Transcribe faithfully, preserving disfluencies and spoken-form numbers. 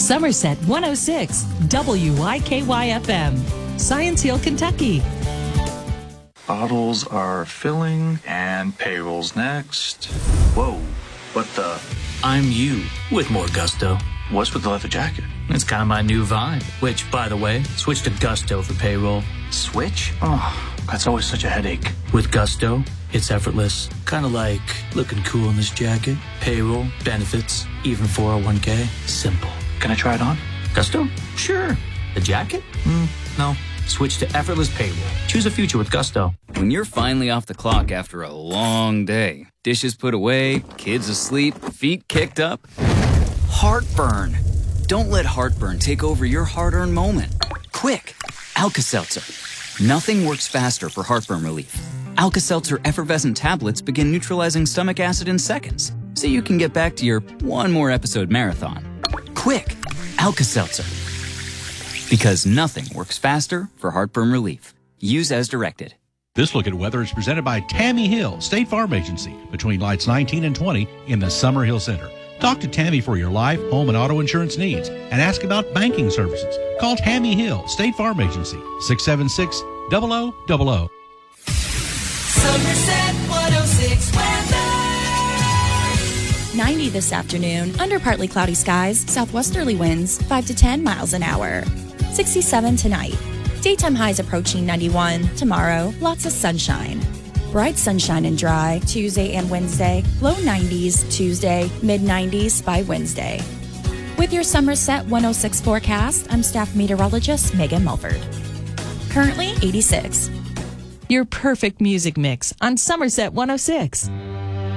Somerset one oh six, W Y K Y F M, Science Hill, Kentucky. Bottles are filling and payroll's next. Whoa, what the? I'm you with more gusto. What's with the leather jacket? It's kind of my new vibe, which, by the way, switch to Gusto for payroll. Switch? Oh, that's always such a headache. With Gusto, it's effortless. Kind of like looking cool in this jacket. Payroll, benefits, even four oh one k. Simple. Can I try it on? Gusto? Sure. The jacket? Mm, no. Switch to effortless payroll. Choose a future with Gusto. When you're finally off the clock after a long day, dishes put away, kids asleep, feet kicked up, heartburn. Don't let heartburn take over your hard-earned moment. Quick, Alka-Seltzer. Nothing works faster for heartburn relief. Alka-Seltzer effervescent tablets begin neutralizing stomach acid in seconds, so you can get back to your one more episode marathon. Quick, Alka-Seltzer. Because nothing works faster for heartburn relief. Use as directed. This look at weather is presented by Tammy Hill, State Farm Agency, between lights nineteen and twenty in the Summer Hill Center. Talk to Tammy for your life, home, and auto insurance needs and ask about banking services. Call Tammy Hill, State Farm Agency, six seven six, zero zero zero zero. Somerset one oh six weather. ninety this afternoon, under partly cloudy skies, southwesterly winds, five to ten miles an hour. sixty-seven tonight. Daytime highs approaching ninety-one. Tomorrow, lots of sunshine. Bright sunshine and dry Tuesday and Wednesday. Low nineties Tuesday, mid nineties by Wednesday. With your Somerset one oh six forecast, I'm staff meteorologist Megan Mulford. Currently eighty-six. Your perfect music mix on Somerset one oh six.